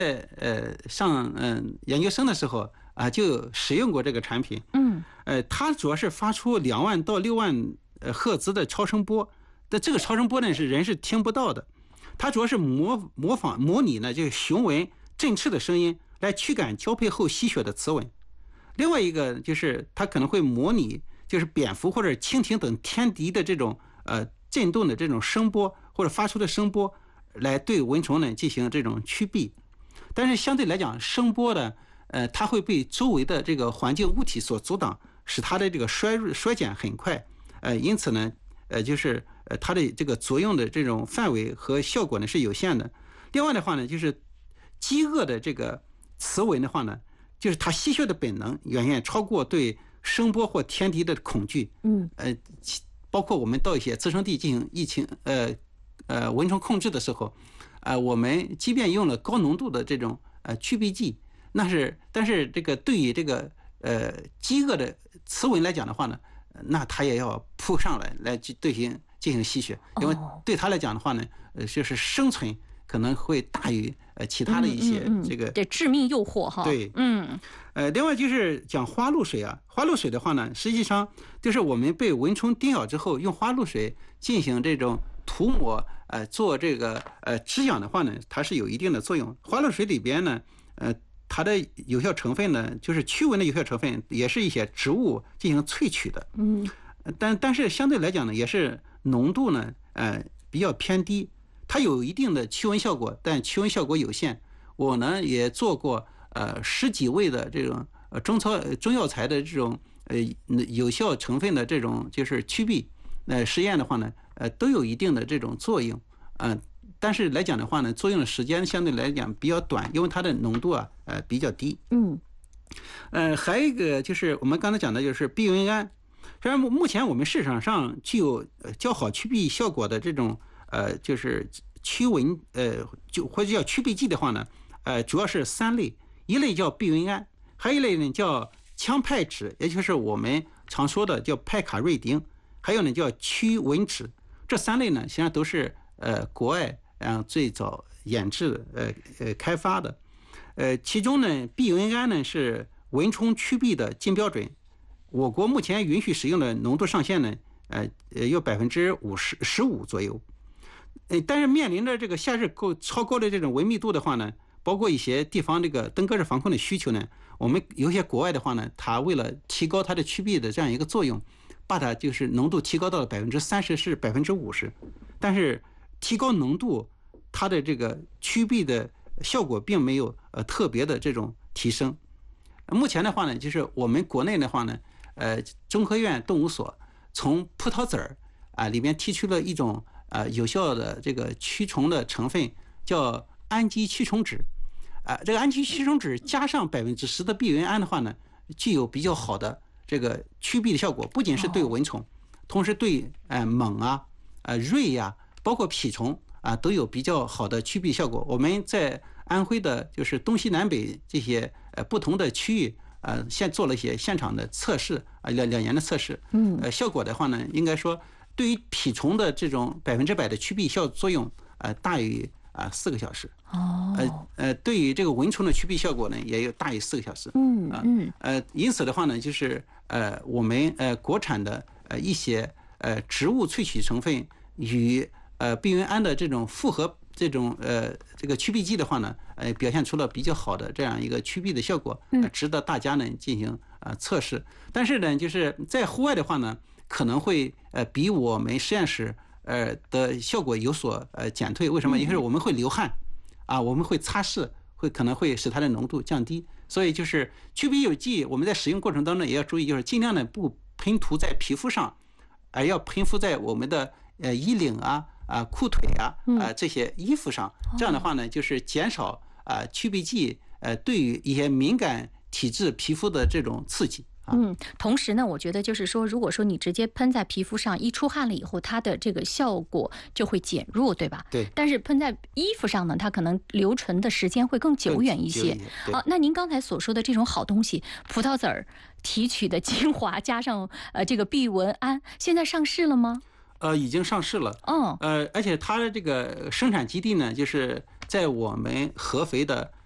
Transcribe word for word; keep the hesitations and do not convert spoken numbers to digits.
呃上嗯研究生的时候啊，就使用过这个产品。 嗯， 呃，它主要是发出两万到六万呃赫兹的超声波，但这个超声波呢是人是听不到的，它主要是模模仿模拟呢就是雄蚊振翅的声音来驱赶交配后吸血的雌蚊。另外一个就是它可能会模拟就是蝙蝠或者蜻蜓等天敌的这种呃震动的这种声波或者发出的声波，来对蚊虫呢进行这种驱避。但是相对来讲，声波呢，呃，它会被周围的这个环境物体所阻挡，使它的这个衰衰减很快。呃，因此呢，呃，就是呃它的这个作用的这种范围和效果呢是有限的。另外的话呢，就是饥饿的这个雌蚊的话呢，就是它吸血的本能远远超过对声波或天敌的恐惧。 嗯， 呃，包括我们到一些滋生地进行疫情呃呃蚊虫控制的时候。呃，我们即便用了高浓度的这种呃驱避剂，那是，但是这个对于这个呃饥饿的雌蚊来讲的话呢，那它也要扑上来来对行进行吸血，因为对它来讲的话呢，呃，就是生存可能会大于呃其他的一些这个、 嗯嗯嗯、对致命诱惑哈。 对， 嗯， 呃，另外就是讲花露水啊，花露水的话呢，实际上就是我们被蚊虫叮咬之后，用花露水进行这种涂抹。呃，做这个呃止痒的话呢，它是有一定的作用。花露水里边呢，呃，它的有效成分呢，就是驱蚊的有效成分，也是一些植物进行萃取的。 嗯， 但但是相对来讲呢，也是浓度呢，呃，比较偏低。它有一定的驱蚊效果，但驱蚊效果有限。我呢也做过呃十几位的这种呃中草中药材的这种呃有效成分的这种就是驱避呃实验的话呢。呃，都有一定的这种作用，嗯、呃，但是来讲的话呢，作用的时间相对来讲比较短，因为它的浓度啊，呃，比较低。 嗯， 呃，还有一个就是我们刚才讲的就是避蚊胺，虽然目前我们市场上具有较好驱避效果的这种呃，就是驱蚊呃，就或者叫驱避剂的话呢，呃，主要是三类，一类叫避蚊胺，还有一类呢叫羟派酯，也就是我们常说的叫派卡瑞丁，还有呢叫驱蚊酯。这三类呢，实际上都是呃国外嗯最早研制的呃呃开发的，呃其中呢避蚊胺呢是蚊虫驱避的金标准，我国目前允许使用的浓度上限呢呃呃有百分之五十十五左右，呃但是面临着这个夏日够超高的这种蚊密度的话呢，包括一些地方这个登革热防控的需求呢，我们有些国外的话呢，它为了提高它的驱避的这样一个作用。把它就是浓度提高到了百分之三十是百分之五十，但是提高浓度，它的这个驱避的效果并没有呃特别的这种提升。目前的话呢，就是我们国内的话呢，呃，中科院动物所从葡萄籽儿啊里面提取了一种呃有效的这个驱虫的成分，叫氨基驱虫酯。啊、呃，这个氨基驱虫酯加上百分之十的避蚊胺的话呢，具有比较好的。这个驱避的效果不仅是对蚊虫，同时对呃猛啊、呃蚋呀、啊，包括蜱虫啊，都有比较好的驱避效果。我们在安徽的就是东西南北这些呃不同的区域，呃，现做了一些现场的测试啊，两两年的测试， 嗯， 呃，效果的话呢，应该说对于蜱虫的这种百分之百的驱避效作用，呃，大于啊四个小时。 哦， 呃呃，对于这个蚊虫的驱避效果呢，也有大于四个小时。 嗯嗯， 呃，因此的话呢，就是呃，我们呃国产的呃一些呃植物萃取成分与呃避蚊胺的这种复合这种呃这个驱避剂的话呢，呃表现出了比较好的这样一个驱避的效果，呃、值得大家呢进行呃测试。但是呢，就是在户外的话呢，可能会呃比我们实验室呃的效果有所呃减退。为什么？因为我们会流汗。啊，我们会擦拭，会可能会使它的浓度降低，所以就是驱避有剂，我们在使用过程当中也要注意，就是尽量的不喷涂在皮肤上，而要喷敷在我们的呃衣领啊、啊裤腿啊、啊这些衣服上。这样的话呢，就是减少啊驱避剂呃对于一些敏感体质皮肤的这种刺激。 嗯，同时呢，我觉得就是说，如果说你直接喷在皮肤上，一出汗了以后，它的这个效果就会减弱，对吧？ 对。 但是喷在衣服上呢，它可能留存的时间会更久远一些。好，那您刚才所说的这种好东西，葡萄籽儿提取的精华加上呃这个避蚊胺，现在上市了吗？ 呃，已经上市了。 哦。 呃，而且它的这个生产基地呢，就是在我们合肥的